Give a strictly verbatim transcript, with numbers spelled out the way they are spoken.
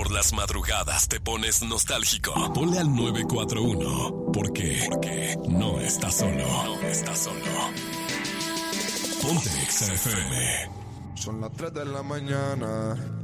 por las madrugadas te pones nostálgico, ponle al nueve cuatro uno. ¿Por qué? Porque no estás solo. No estás solo. Ponte Exa F M. Son las tres de la mañana